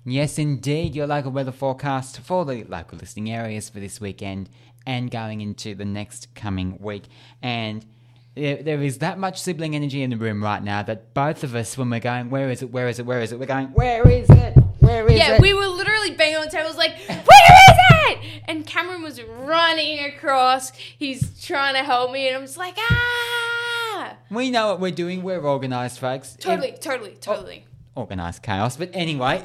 Yes, indeed, your local weather forecast for the local listening areas for this weekend and going into the next coming week. And there is that much sibling energy in the room right now that both of us, when we're going, where is it, where is it, where is it, we're going, where is it, where is it? Yeah, we were literally banging on the tables like, where is it? And Cameron was running across. He's trying to help me, and I'm just like, ah! We know what we're doing. We're organised, folks. Totally. Organised chaos. But anyway...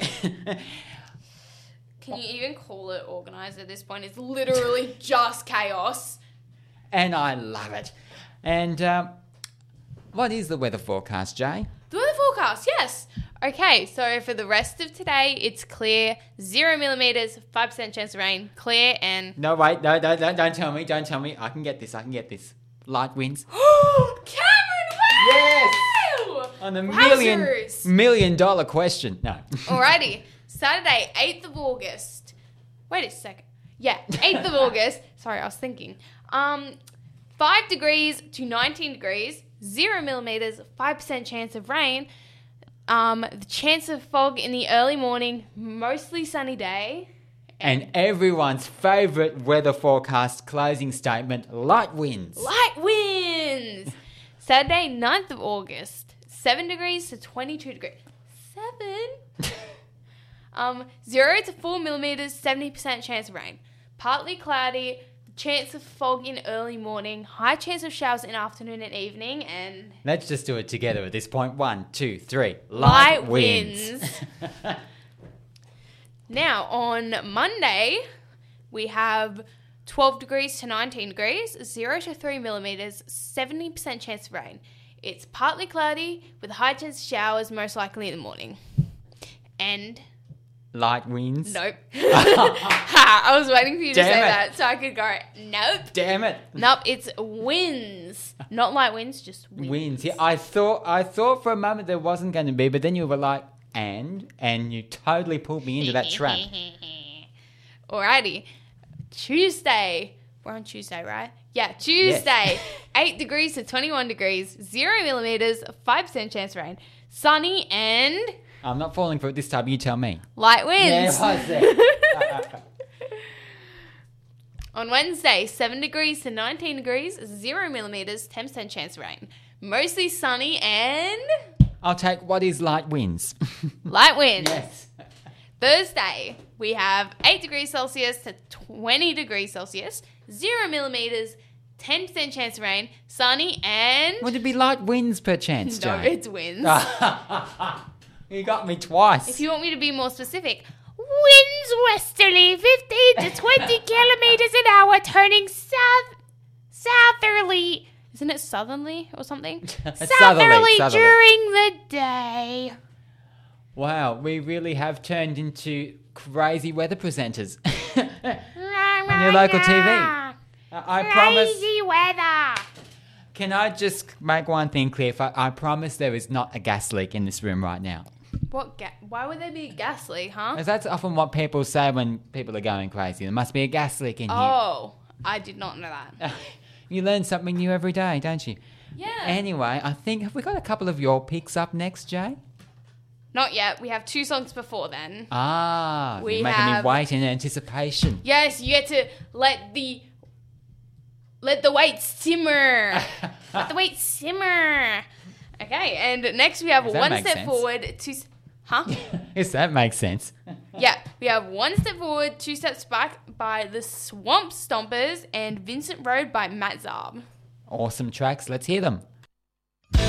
Can you even call it organised at this point? It's literally just chaos. And I love it. And what is the weather forecast, Jay? The weather forecast, yes. Okay, so for the rest of today, it's clear, 0 millimeters, 5% chance of rain, clear and... No, wait, no, don't tell me, don't tell me. I can get this. Light winds. Cameron, wow! Yes! On the Wowzers! million dollar question. No. Alrighty, Saturday, 8th of August. Wait a second. Yeah, 8th of August. Sorry, I was thinking. 5 degrees to 19 degrees, 0 millimeters, 5% chance of rain. The chance of fog in the early morning, mostly sunny day. And everyone's favourite weather forecast closing statement, light winds. Light winds! Saturday, 9th of August, 7 degrees to 22 degrees. 7? 0 to 4 millimeters, 70% chance of rain. Partly cloudy, chance of fog in early morning, high chance of showers in afternoon and evening, and... Let's just do it together at this point. 1, 2, 3. Light winds. Now, on Monday, we have 12 degrees to 19 degrees, 0 to 3 millimeters, 70% chance of rain. It's partly cloudy with a high chance of showers, most likely in the morning. And... Light winds? Nope. I was waiting for you to say Damn it. that so I could go, nope. Damn it. Nope, it's winds. Not light winds, just winds. Winds. Yeah, I thought for a moment there wasn't going to be, but then you were like, and you totally pulled me into that trap. Alrighty. Tuesday. We're on Tuesday, right? Yeah, Tuesday. Yes. 8 degrees to 21 degrees, 0 millimeters, 5% chance of rain. Sunny and... I'm not falling for it this time. You tell me. light winds. Yeah, I said. On Wednesday, 7 degrees to 19 degrees, 0 millimeters, 10% chance of rain. Mostly sunny and... I'll take what is light winds. light winds. Yes. Thursday, we have 8 degrees Celsius to 20 degrees Celsius, 0 millimeters, 10% chance of rain, sunny and... Would it be light winds per chance, No, Jay? it's winds. You got me twice. If you want me to be more specific, winds westerly 15 to 20 kilometers an hour, turning southerly. Isn't it southerly or something? Southerly. During the day. Wow, we really have turned into crazy weather presenters on your local TV. I promise. Crazy weather. Can I just make one thing clear? I promise there is not a gas leak in this room right now. Why would there be a gas leak, huh? Because that's often what people say when people are going crazy. There must be a gas leak in here. Oh, I did not know that. You learn something new every day, don't you? Yeah. Anyway, I think, have we got a couple of your picks up next, Jay? Not yet. We have 2 songs before then. You're making have- me wait in anticipation. Yes, you get to let the wait simmer. Let the wait simmer. Okay, and next we have Does that one make step sense? forward, 2... Huh? Yes, that makes sense. Yeah, we have 1 step forward, 2 steps back by the Swamp Stompers and Vincent Road by Matt Zarb. Awesome tracks. Let's hear them.